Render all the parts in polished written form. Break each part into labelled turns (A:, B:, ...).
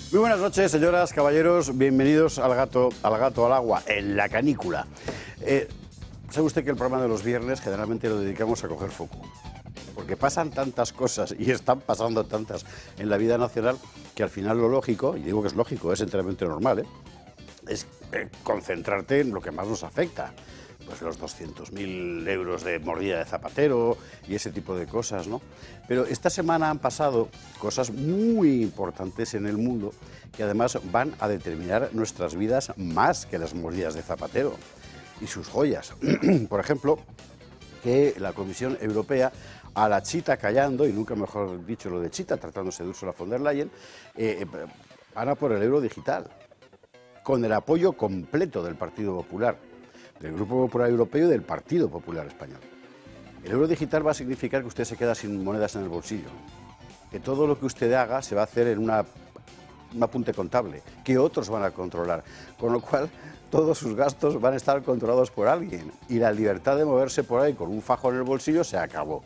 A: Muy buenas noches, señoras, caballeros. Bienvenidos al Gato al Agua, en la canícula. ¿Sabe usted que el programa de los viernes generalmente lo dedicamos a coger foco? Porque pasan tantas cosas y están pasando tantas en la vida nacional que al final lo lógico, y digo que es lógico, es enteramente normal, es concentrarte en lo que más nos afecta. Pues los 200.000 euros de mordida de Zapatero y ese tipo de cosas, ¿no? Pero esta semana han pasado cosas muy importantes en el mundo que además van a determinar nuestras vidas más que las mordidas de Zapatero y sus joyas. Por ejemplo, que la Comisión Europea, a la chita callando, y nunca mejor dicho lo de chita, tratándose de Ursula von der Leyen, van a por el euro digital, con el apoyo completo del Partido Popular, del Grupo Popular Europeo y del Partido Popular Español. El euro digital va a significar que usted se queda sin monedas en el bolsillo, que todo lo que usted haga se va a hacer en un apunte contable, que otros van a controlar, con lo cual todos sus gastos van a estar controlados por alguien y la libertad de moverse por ahí con un fajo en el bolsillo se acabó.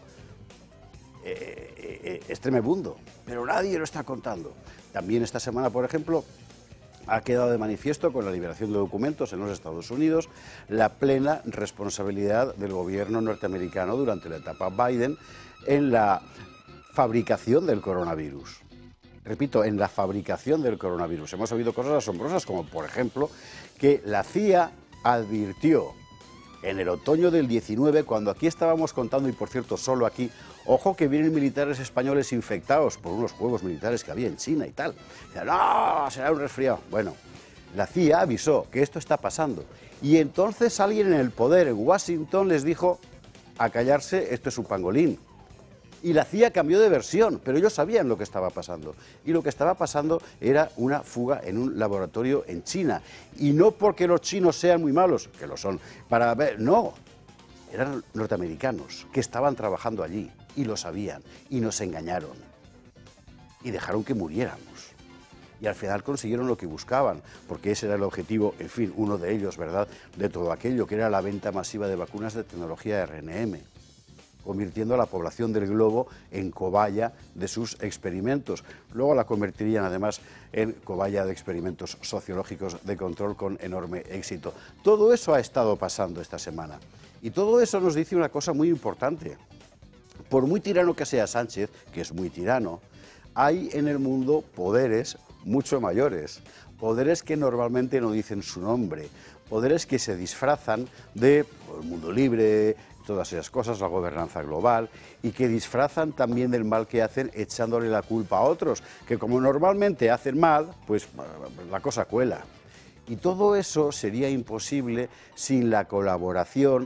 A: Es tremebundo, pero nadie lo está contando. También esta semana, por ejemplo, ha quedado de manifiesto con la liberación de documentos en los Estados Unidos la plena responsabilidad del gobierno norteamericano durante la etapa Biden en la fabricación del coronavirus. Repito, en la fabricación del coronavirus. Hemos oído cosas asombrosas como, por ejemplo, que la CIA advirtió en el otoño del 19, cuando aquí estábamos contando, y por cierto, solo aquí, ojo que vienen militares españoles infectados por unos juegos militares que había en China y tal. Dicen, no, será un resfriado. Bueno, la CIA avisó que esto está pasando. Y entonces alguien en el poder en Washington les dijo a callarse, esto es un pangolín. Y la CIA cambió de versión, pero ellos sabían lo que estaba pasando. Y lo que estaba pasando era una fuga en un laboratorio en China. Y no porque los chinos sean muy malos, que lo son, para ver, no. Eran norteamericanos que estaban trabajando allí y lo sabían y nos engañaron. Y dejaron que muriéramos. Y al final consiguieron lo que buscaban, porque ese era el objetivo, en fin, uno de ellos, ¿verdad?, de todo aquello, que era la venta masiva de vacunas de tecnología RNM, convirtiendo a la población del globo en cobaya de sus experimentos. Luego la convertirían además en cobaya de experimentos sociológicos de control con enorme éxito. Todo eso ha estado pasando esta semana. Y todo eso nos dice una cosa muy importante. Por muy tirano que sea Sánchez, que es muy tirano, hay en el mundo poderes mucho mayores, poderes que normalmente no dicen su nombre, poderes que se disfrazan de el mundo libre, todas esas cosas, la gobernanza global, y que disfrazan también del mal que hacen echándole la culpa a otros, que como normalmente hacen mal, pues la cosa cuela. Y todo eso sería imposible sin la colaboración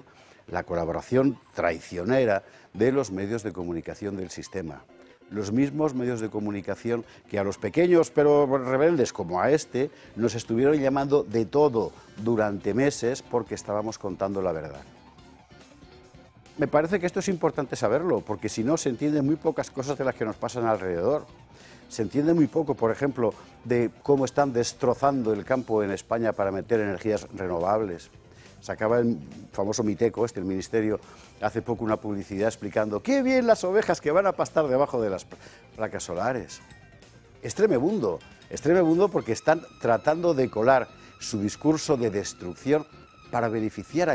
A: traicionera de los medios de comunicación del sistema. Los mismos medios de comunicación que a los pequeños pero rebeldes como a este nos estuvieron llamando de todo durante meses porque estábamos contando la verdad. Me parece que esto es importante saberlo, porque si no se entienden muy pocas cosas de las que nos pasan alrededor. Se entiende muy poco, por ejemplo, de cómo están destrozando el campo en España para meter energías renovables. Sacaba el famoso Miteco, el ministerio, hace poco una publicidad explicando ¡qué bien las ovejas que van a pastar debajo de las placas solares! Es tremebundo porque están tratando de colar su discurso de destrucción para beneficiar